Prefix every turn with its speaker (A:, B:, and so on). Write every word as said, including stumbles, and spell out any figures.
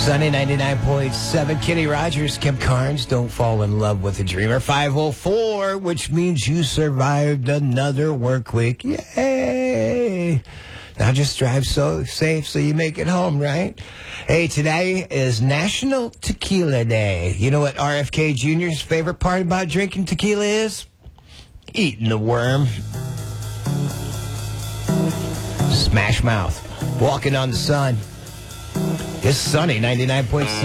A: Sunny ninety-nine point seven. Kenny Rogers, Kim Carnes, Don't Fall in Love with a Dreamer. five oh four, which means you survived another work week. Yay! Now just drive so safe so you make it home, right? Hey, today is National Tequila Day. You know what R F K Junior's favorite part about drinking tequila is? Eating the worm. Smash Mouth. Walking on the sun. It's sunny, ninety-nine point seven.